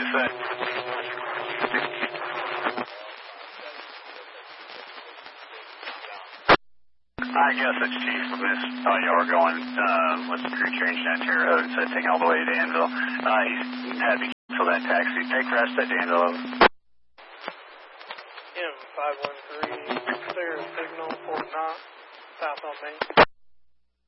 set. I guess it's Chief. Miss, you are going with the crew change down Terre Haute, so taking all the way to Danville. He's happy for that taxi. Take rest at Danville. M513, clear signal 49, south on Main.